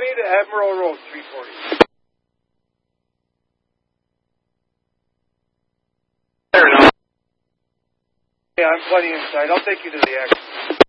County to Admiral Road, 340. Yeah, I'm plenty inside. I'll take you to the exit.